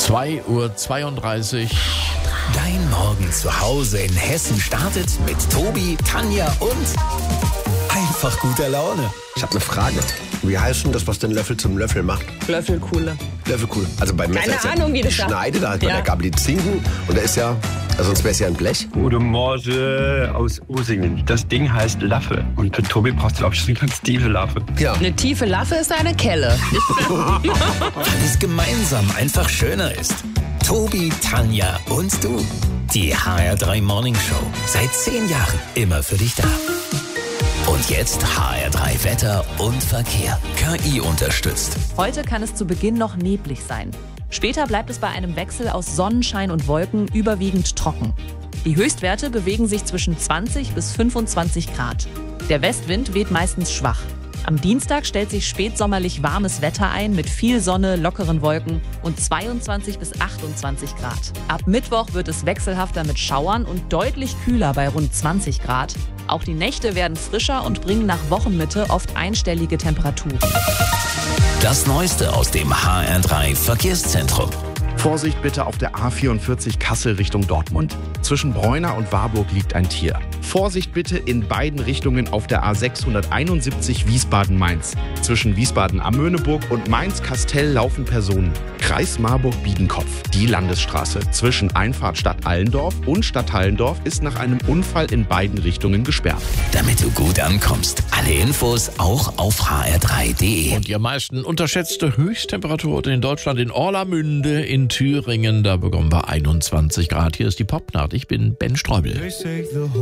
2:32 Uhr. Dein Morgen zu Hause in Hessen startet mit Tobi, Tanja und einfach guter Laune. Ich habe eine Frage. Wie heißt denn das, was den Löffel zum Löffel macht? Löffelkuhle. Löffelkuhle. Also beim Messer Keine Ahnung, wie das sagt. schneidet, da hat bei der Gabel die Zinken und da ist ja, also sonst wäre es ja ein Blech. Guten Morgen aus Usingen. Das Ding heißt Laffe. Und für Tobi brauchst du, glaube ich, eine ganz tiefe Laffe. Ja. Eine tiefe Laffe ist eine Kelle. Weil es gemeinsam einfach schöner ist. Tobi, Tanja und du. Die HR3 Morning Show. Seit 10 Jahren immer für dich da. Und jetzt HR3 Wetter und Verkehr. KI unterstützt. Heute kann es zu Beginn noch neblig sein. Später bleibt es bei einem Wechsel aus Sonnenschein und Wolken überwiegend trocken. Die Höchstwerte bewegen sich zwischen 20 bis 25 Grad. Der Westwind weht meistens schwach. Am Dienstag stellt sich spätsommerlich warmes Wetter ein mit viel Sonne, lockeren Wolken und 22 bis 28 Grad. Ab Mittwoch wird es wechselhafter mit Schauern und deutlich kühler bei rund 20 Grad. Auch die Nächte werden frischer und bringen nach Wochenmitte oft einstellige Temperaturen. Das Neueste aus dem HR3 Verkehrszentrum. Vorsicht bitte auf der A44 Kassel Richtung Dortmund. Zwischen Bräuna und Warburg liegt ein Tier. Vorsicht bitte in beiden Richtungen auf der A671 Wiesbaden-Mainz. Zwischen Wiesbaden am Möhneburg und Mainz-Kastell laufen Personen. Kreis Marburg-Biedenkopf. Die Landesstraße zwischen Einfahrt Stadt Allendorf und Stadt Hallendorf ist nach einem Unfall in beiden Richtungen gesperrt. Damit du gut ankommst. Alle Infos auch auf hr3.de. Und die am meisten unterschätzte Höchsttemperatur in Deutschland in Orlamünde in Thüringen. Da bekommen wir 21 Grad. Hier ist die Popnacht. Ich bin Ben Streubel.